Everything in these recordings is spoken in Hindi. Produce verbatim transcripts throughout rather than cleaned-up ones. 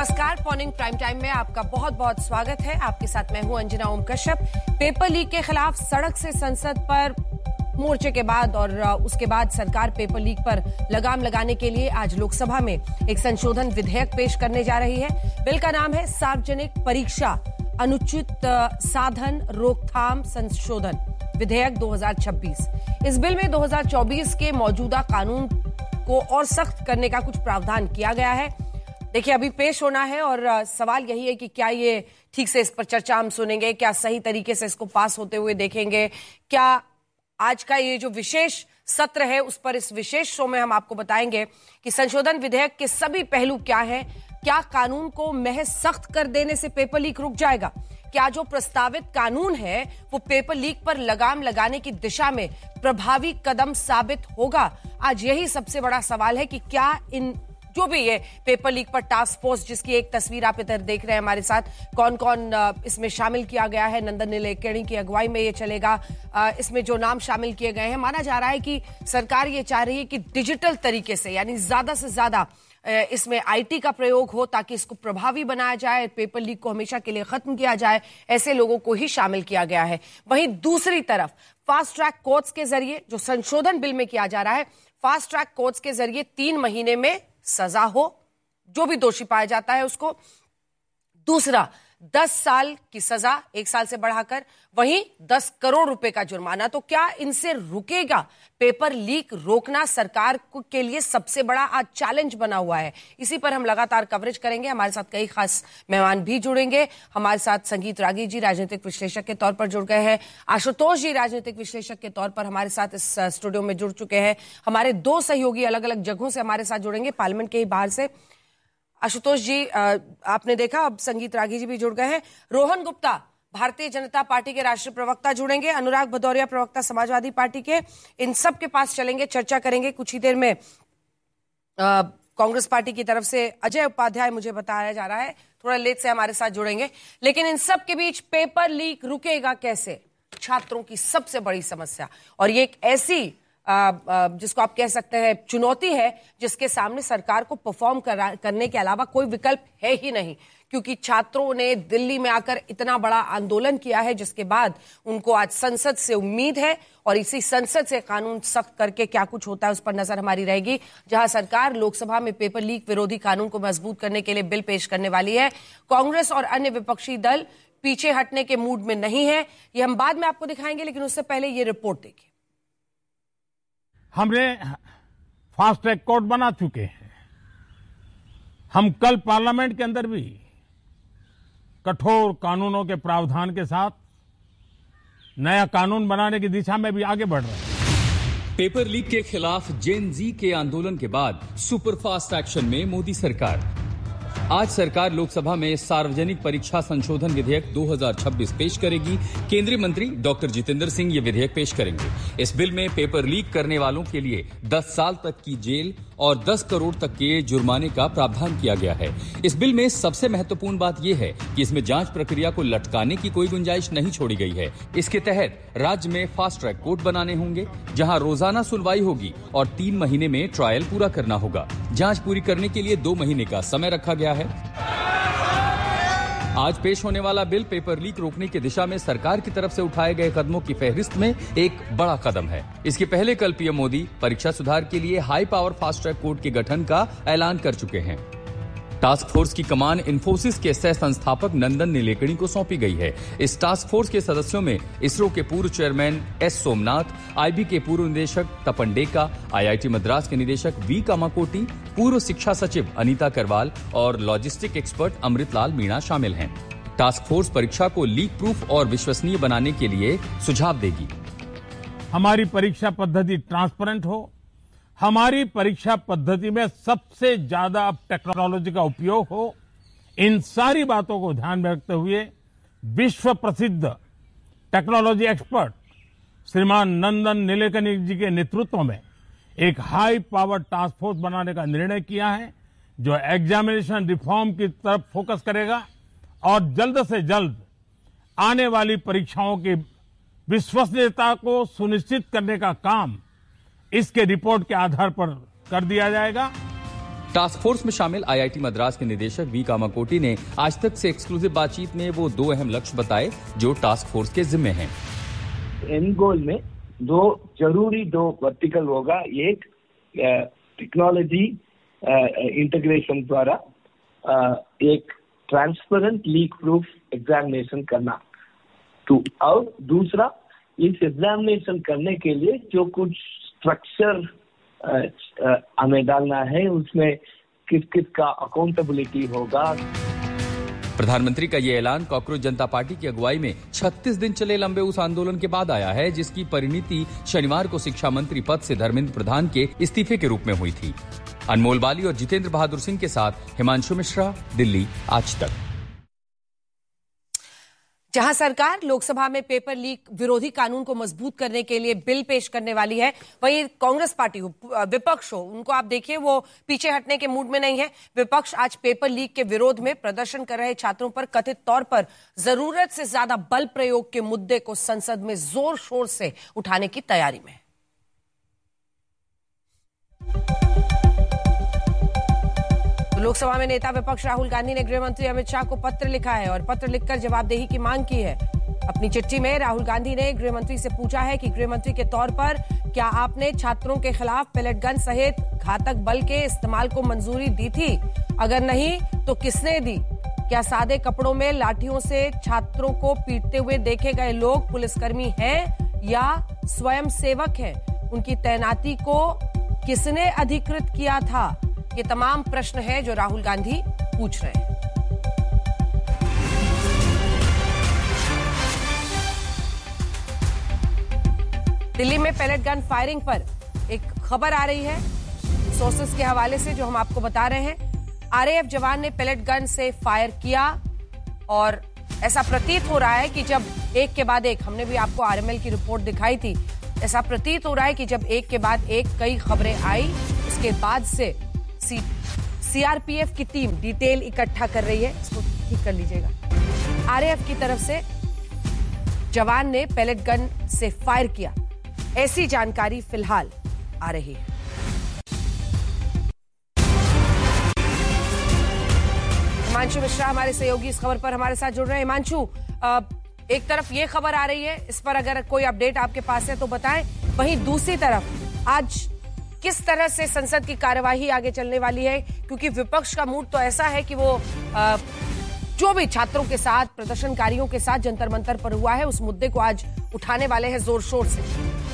नमस्कार, मॉर्निंग प्राइम टाइम में आपका बहुत बहुत स्वागत है। आपके साथ मैं हूं अंजना ओम कश्यप। पेपर लीक के खिलाफ सड़क से संसद पर मोर्चे के बाद और उसके बाद सरकार पेपर लीक पर लगाम लगाने के लिए आज लोकसभा में एक संशोधन विधेयक पेश करने जा रही है। बिल का नाम है सार्वजनिक परीक्षा अनुचित साधन रोकथाम संशोधन विधेयक दो हज़ार छब्बीस। इस बिल में दो हज़ार चौबीस के मौजूदा कानून को और सख्त करने का कुछ प्रावधान किया गया है। देखिए, अभी पेश होना है और सवाल यही है कि क्या ये ठीक से इस पर चर्चा हम सुनेंगे, क्या सही तरीके से इसको पास होते हुए देखेंगे, क्या आज का ये जो विशेष सत्र है उस पर इस विशेष शो में हम आपको बताएंगे कि संशोधन विधेयक के सभी पहलू क्या हैं। क्या कानून को महज सख्त कर देने से पेपर लीक रुक जाएगा? क्या जो प्रस्तावित कानून है वो पेपर लीक पर लगाम लगाने की दिशा में प्रभावी कदम साबित होगा? आज यही सबसे बड़ा सवाल है कि क्या इन जो भी ये पेपर लीक पर टास्क फोर्स, जिसकी एक तस्वीर आप इधर देख रहे हैं हमारे साथ, कौन कौन इसमें शामिल किया गया है, नंदन नीलेकणी की अगुवाई में ये चलेगा। इसमें जो नाम शामिल किए गए हैं, माना जा रहा है कि सरकार ये चाह रही है कि डिजिटल तरीके से, यानी ज्यादा से ज्यादा इसमें आईटी का प्रयोग हो ताकि इसको प्रभावी बनाया जाए, पेपर लीक को हमेशा के लिए खत्म किया जाए। ऐसे लोगों को ही शामिल किया गया है। वहीं दूसरी तरफ फास्ट ट्रैक कोर्ट्स के जरिए जो संशोधन बिल में किया जा रहा है, फास्ट ट्रैक कोर्ट्स के जरिए तीन महीने में सजा हो जो भी दोषी पाया जाता है उसको। दूसरा, दस साल की सजा एक साल से बढ़ाकर, वहीं दस करोड़ रुपए का जुर्माना। तो क्या इनसे रुकेगा पेपर लीक रोकना? सरकार के लिए सबसे बड़ा आज चैलेंज बना हुआ है। इसी पर हम लगातार कवरेज करेंगे। हमारे साथ कई खास मेहमान भी जुड़ेंगे। हमारे साथ संगीत रागी जी राजनीतिक विश्लेषक के तौर पर जुड़ गए हैं। आशुतोष जी राजनीतिक विश्लेषक के तौर पर हमारे साथ इस स्टूडियो में जुड़ चुके हैं। हमारे दो सहयोगी अलग अलग जगहों से हमारे साथ जुड़ेंगे, पार्लियामेंट के ही बाहर से। आशुतोष जी, आपने देखा, अब संगीत रागी जी भी जुड़ गए हैं। रोहन गुप्ता भारतीय जनता पार्टी के राष्ट्रीय प्रवक्ता जुड़ेंगे। अनुराग भदौरिया प्रवक्ता समाजवादी पार्टी के। इन सब के पास चलेंगे, चर्चा करेंगे। कुछ ही देर में कांग्रेस पार्टी की तरफ से अजय उपाध्याय, मुझे बताया जा रहा है, थोड़ा लेट से हमारे साथ जुड़ेंगे। लेकिन इन सब के बीच पेपर लीक रुकेगा कैसे? छात्रों की सबसे बड़ी समस्या, और ये एक ऐसी आ, आ, जिसको आप कह सकते हैं चुनौती है जिसके सामने सरकार को परफॉर्म करने के अलावा कोई विकल्प है ही नहीं। क्योंकि छात्रों ने दिल्ली में आकर इतना बड़ा आंदोलन किया है, जिसके बाद उनको आज संसद से उम्मीद है और इसी संसद से कानून सख्त करके क्या कुछ होता है उस पर नजर हमारी रहेगी। जहां सरकार लोकसभा में पेपर लीक विरोधी कानून को मजबूत करने के लिए बिल पेश करने वाली है, कांग्रेस और अन्य विपक्षी दल पीछे हटने के मूड में नहीं है। ये हम बाद में आपको दिखाएंगे, लेकिन उससे पहले ये रिपोर्ट देखिए। हमने फास्ट ट्रैक कोर्ट बना चुके हैं। हम कल पार्लियामेंट के अंदर भी कठोर कानूनों के प्रावधान के साथ नया कानून बनाने की दिशा में भी आगे बढ़ रहे हैं। पेपर लीक के खिलाफ जेन जी के आंदोलन के बाद सुपरफास्ट एक्शन में मोदी सरकार। आज सरकार लोकसभा में सार्वजनिक परीक्षा संशोधन विधेयक दो हज़ार छब्बीस पेश करेगी। केंद्रीय मंत्री डॉक्टर जितेंद्र सिंह ये विधेयक पेश करेंगे। इस बिल में पेपर लीक करने वालों के लिए दस साल तक की जेल और दस करोड़ तक के जुर्माने का प्रावधान किया गया है। इस बिल में सबसे महत्वपूर्ण बात यह है कि इसमें जांच प्रक्रिया को लटकाने की कोई गुंजाइश नहीं छोड़ी गई है। इसके तहत राज्य में फास्ट ट्रैक कोर्ट बनाने होंगे, जहां रोजाना सुनवाई होगी और तीन महीने में ट्रायल पूरा करना होगा। जांच पूरी करने के लिए दो महीने का समय रखा गया है। आज पेश होने वाला बिल पेपर लीक रोकने की दिशा में सरकार की तरफ से उठाए गए कदमों की फहरिस्त में एक बड़ा कदम है। इसके पहले कल पीएम मोदी परीक्षा सुधार के लिए high power fast track court के गठन का ऐलान कर चुके हैं। टास्क फोर्स की कमान इन्फोसिस के सह संस्थापक नंदन नीलेकणी को सौंपी गई है। इस टास्क फोर्स के सदस्यों में इसरो के पूर्व चेयरमैन एस सोमनाथ, आईबी के पूर्व निदेशक तपन डेका, आईआईटी मद्रास के निदेशक वी कामाकोटी, पूर्व शिक्षा सचिव अनीता करवाल और लॉजिस्टिक एक्सपर्ट अमृतलाल मीणा शामिल हैं। टास्क फोर्स परीक्षा को लीक प्रूफ और विश्वसनीय बनाने के लिए सुझाव देगी। हमारी परीक्षा पद्धति ट्रांसपेरेंट हो, हमारी परीक्षा पद्धति में सबसे ज्यादा अब टेक्नोलॉजी का उपयोग हो, इन सारी बातों को ध्यान में रखते हुए विश्व प्रसिद्ध टेक्नोलॉजी एक्सपर्ट श्रीमान नंदन नीलेकणी जी के नेतृत्व में एक हाई पावर टास्क फोर्स बनाने का निर्णय किया है, जो एग्जामिनेशन रिफॉर्म की तरफ फोकस करेगा और जल्द से जल्द आने वाली परीक्षाओं की विश्वसनीयता को सुनिश्चित करने का काम इसके रिपोर्ट के आधार पर कर दिया जाएगा। टास्क फोर्स में शामिल आईआईटी मद्रास के निदेशक वी कामाकोटी ने आज तक से एक्सक्लूसिव बातचीत में वो दो अहम लक्ष्य बताए जो टास्क फोर्स के जिम्मे हैं। एंड गोल में दो जरूरी दो वर्टिकल होगा, एक टेक्नोलॉजी इंटीग्रेशन द्वारा एक ट्रांसपेरेंट लीक प्रूफ एग्जामिनेशन करना, तो और दूसरा इस एग्जामिनेशन करने के लिए जो कुछ स्ट्रक्चर हमें डालना है, उसमें किस किस का अकाउंटेबिलिटी होगा। प्रधानमंत्री का ये ऐलान कॉकरोच जनता पार्टी की अगुवाई में छत्तीस दिन चले लंबे उस आंदोलन के बाद आया है जिसकी परिणति शनिवार को शिक्षा मंत्री पद से धर्मेंद्र प्रधान के इस्तीफे के रूप में हुई थी। अनमोल बाली और जितेंद्र बहादुर सिंह के साथ हिमांशु मिश्रा, दिल्ली, आज तक। जहां सरकार लोकसभा में पेपर लीक विरोधी कानून को मजबूत करने के लिए बिल पेश करने वाली है, वहीं कांग्रेस पार्टी हो, विपक्ष हो, उनको आप देखिए वो पीछे हटने के मूड में नहीं है। विपक्ष आज पेपर लीक के विरोध में प्रदर्शन कर रहे छात्रों पर कथित तौर पर जरूरत से ज्यादा बल प्रयोग के मुद्दे को संसद में जोर शोर से उठाने की तैयारी में है। लोकसभा में नेता विपक्ष राहुल गांधी ने गृह मंत्री अमित शाह को पत्र लिखा है और पत्र लिखकर जवाबदेही की मांग की है। अपनी चिट्ठी में राहुल गांधी ने गृह मंत्री से पूछा है कि गृह मंत्री के तौर पर क्या आपने छात्रों के खिलाफ पेलेट गन सहित घातक बल के इस्तेमाल को मंजूरी दी थी? अगर नहीं तो किसने दी? क्या सादे कपड़ों में लाठियों से छात्रों को पीटते हुए देखे गए लोग पुलिसकर्मी हैं या स्वयं सेवक हैं? उनकी तैनाती को किसने अधिकृत किया था? ये तमाम प्रश्न है जो राहुल गांधी पूछ रहे हैं। दिल्ली में पेलेट गन फायरिंग पर एक खबर आ रही है सोर्सेस के हवाले से जो हम आपको बता रहे हैं। आरएएफ जवान ने पेलेट गन से फायर किया और ऐसा प्रतीत हो रहा है कि जब एक के बाद एक, हमने भी आपको आरएमएल की रिपोर्ट दिखाई थी, ऐसा प्रतीत हो रहा है कि जब एक के बाद एक कई खबरें आई उसके बाद से सीआरपीएफ की टीम डिटेल इकट्ठा कर रही है। इसको ठीक कर लीजिएगा। आरएएफ की तरफ से जवान ने पेलेट गन से फायर किया, ऐसी जानकारी फिलहाल आ रही है। हिमांशु मिश्रा हमारे सहयोगी इस खबर पर हमारे साथ जुड़ रहे हैं। हिमांशु, एक तरफ ये खबर आ रही है, इस पर अगर कोई अपडेट आपके पास है तो बताएं। वहीं दूसरी तरफ आज किस तरह से संसद की कार्यवाही आगे चलने वाली है, क्योंकि विपक्ष का मूड तो ऐसा है कि वो आ, जो भी छात्रों के साथ, प्रदर्शनकारियों के साथ जंतर मंतर पर हुआ है उस मुद्दे को आज उठाने वाले हैं जोर शोर से।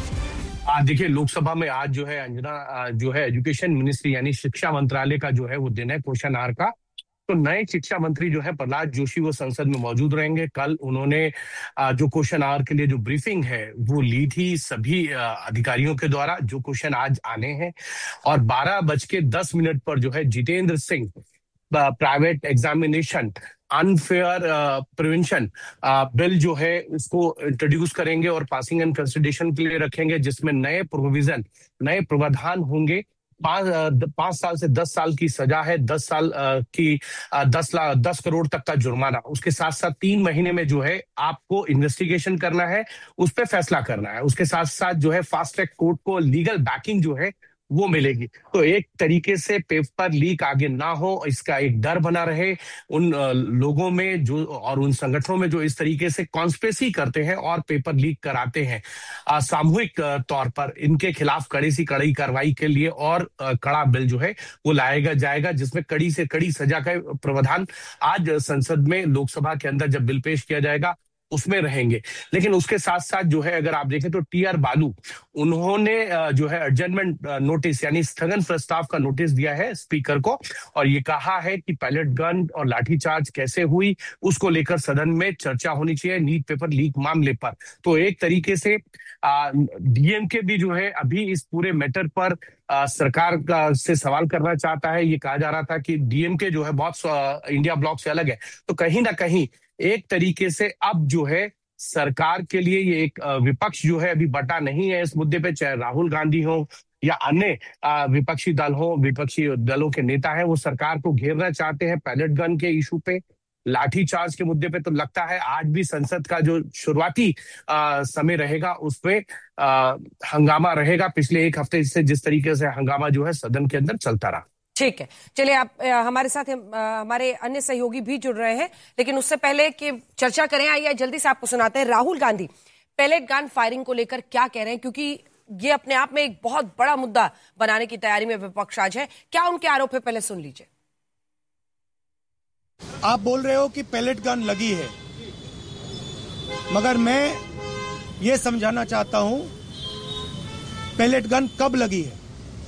देखिए, लोकसभा में आज जो है अंजना जो है एजुकेशन मिनिस्ट्री यानी शिक्षा मंत्रालय का जो है वो दिन है क्वेश्चन आवर का। तो नए शिक्षा मंत्री जो है प्रहलाद जोशी वो संसद में मौजूद रहेंगे। कल उन्होंने जो क्वेश्चन आवर के लिए जो ब्रीफिंग है वो ली थी सभी अधिकारियों के द्वारा, जो क्वेश्चन आज आने हैं। और बारह बज के दस मिनट पर जो है Jitendra Singh private examination unfair prevention bill जो है उसको इंट्रोड्यूस करेंगे और पासिंग एंड कंसिडरेशन के लिए रखेंगे, जिसमें नए प्रोविजन, नए प्रावधान होंगे। पांच पांच साल से दस साल की सजा है, दस साल की दस लाख दस करोड़ तक का जुर्माना। उसके साथ साथ तीन महीने में जो है आपको इन्वेस्टिगेशन करना है, उस पर फैसला करना है। उसके साथ साथ जो है फास्ट ट्रैक कोर्ट को लीगल बैकिंग जो है वो मिलेगी। तो एक तरीके से पेपर लीक आगे ना हो, इसका एक डर बना रहे उन लोगों में जो और उन संगठनों में जो इस तरीके से कॉन्स्पिरेसी करते हैं और पेपर लीक कराते हैं। सामूहिक तौर पर इनके खिलाफ कड़ी सी कड़ी कार्रवाई के लिए और कड़ा बिल जो है वो लाएगा जाएगा, जिसमें कड़ी से कड़ी सजा का प्रावधान आज संसद में लोकसभा के अंदर जब बिल पेश किया जाएगा उसमें रहेंगे। लेकिन उसके साथ साथ जो है अगर आप देखें तो टी आर बालू उन्होंने जो है एडजर्नमेंट नोटिस यानी स्थगन प्रस्ताव का नोटिस दिया है स्पीकर को और ये कहा है कि पैलेट गन और लाठीचार्ज कैसे हुई उसको लेकर सदन में चर्चा होनी चाहिए नीट पेपर लीक मामले पर। तो एक तरीके से डीएमके भी जो है अभी इस पूरे मैटर पर आ, सरकार का से सवाल करना चाहता है। ये कहा जा रहा था कि डीएमके जो है बहुत इंडिया ब्लॉक से अलग है, तो कहीं ना कहीं एक तरीके से अब जो है सरकार के लिए ये एक विपक्ष जो है अभी बटा नहीं है इस मुद्दे पे, चाहे राहुल गांधी हो या अन्य विपक्षी दल हो, विपक्षी दलों के नेता हैं, वो सरकार को घेरना चाहते हैं पैलेट गन के इशू पे, लाठी चार्ज के मुद्दे पे। तो लगता है आज भी संसद का जो शुरुआती समय रहेगा उस पे आ, हंगामा रहेगा। पिछले एक हफ्ते से जिस तरीके से हंगामा जो है सदन के अंदर चलता रहा। ठीक है, चलिए आप आ, हमारे साथ हम, आ, हमारे अन्य सहयोगी भी जुड़ रहे हैं, लेकिन उससे पहले कि चर्चा करें, आइए जल्दी से आपको सुनाते हैं Rahul Gandhi pellet gun firing को लेकर क्या कह रहे हैं, क्योंकि ये अपने आप में एक बहुत बड़ा मुद्दा बनाने की तैयारी में विपक्ष आज है। क्या उनके आरोप है, पहले सुन लीजिए। आप बोल रहे हो कि पैलेट गन लगी है, मगर मैं ये समझाना चाहता हूं पैलेट गन कब लगी है।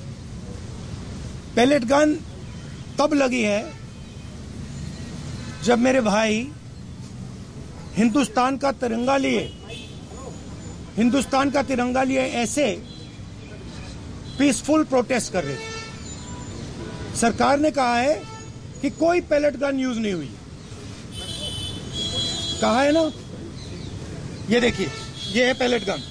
पैलेट गन तब लगी है जब मेरे भाई हिंदुस्तान का तिरंगा लिए हिंदुस्तान का तिरंगा लिए ऐसे पीसफुल प्रोटेस्ट कर रहे थे। सरकार ने कहा है कि कोई पैलेट गन यूज नहीं हुई, कहा है ना। ये देखिए, ये है पैलेट गन,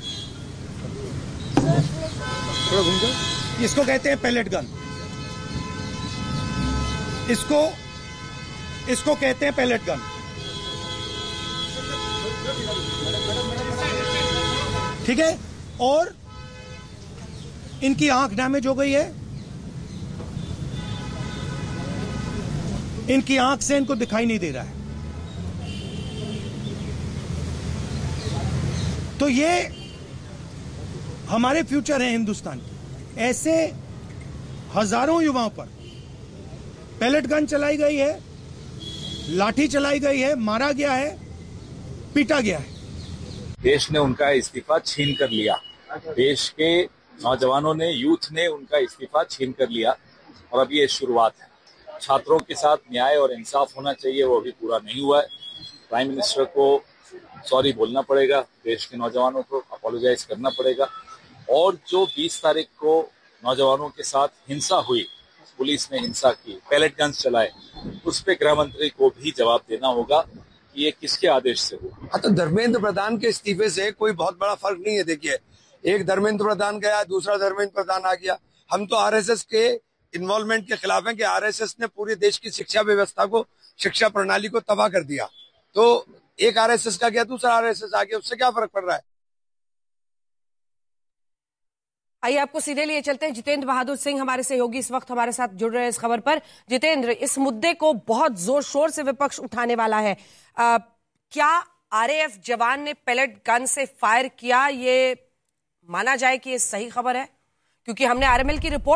थोड़ा घूम जाओ। इसको कहते हैं पैलेट गन, इसको इसको कहते हैं पैलेट गन। ठीक है, और इनकी आंख डैमेज हो गई है, इनकी आंख से इनको दिखाई नहीं दे रहा है। तो ये हमारे फ्यूचर है हिंदुस्तान के। ऐसे हजारों युवाओं पर पैलेट गन चलाई गई है, लाठी चलाई गई है, मारा गया है, पीटा गया है। देश ने उनका इस्तीफा छीन कर लिया, देश के नौजवानों ने, यूथ ने उनका इस्तीफा छीन कर लिया, और अब ये शुरुआत है। छात्रों के साथ न्याय और इंसाफ होना चाहिए, वो अभी पूरा नहीं हुआ है। प्राइम मिनिस्टर को सॉरी बोलना पड़ेगा, देश के नौजवानों को अपोलोजाइज करना पड़ेगा, और जो बीस तारीख को नौजवानों के साथ हिंसा हुई, पुलिस ने हिंसा की, पैलेट गन्स चलाए, उस पे गृह मंत्री को भी जवाब देना होगा कि ये किसके आदेश से हुआ। हाँ, तो धर्मेंद्र प्रधान के इस्तीफे से कोई बहुत बड़ा फर्क नहीं है। देखिए, एक धर्मेंद्र प्रधान गया, दूसरा धर्मेंद्र प्रधान आ गया। हम तो आरएसएस के इन्वॉल्वमेंट के खिलाफ हैं कि आरएसएस ने पूरे देश की शिक्षा व्यवस्था को, शिक्षा प्रणाली को तबाह कर दिया। तो एक आरएसएस का गया, दूसरा आरएसएस आ गया, उससे क्या फर्क पड़ रहा है। आइए आपको सीधे लिए चलते हैं। जितेंद्र बहादुर सिंह हमारे सहयोगी इस वक्त हमारे साथ जुड़ रहे हैं इस खबर पर। जितेंद्र, इस मुद्दे को बहुत जोर शोर से विपक्ष उठाने वाला है। आ, क्या आरएएफ जवान ने पैलेट गन से फायर किया, ये माना जाए कि ये सही खबर है? क्योंकि हमने आरएमएल की रिपोर्ट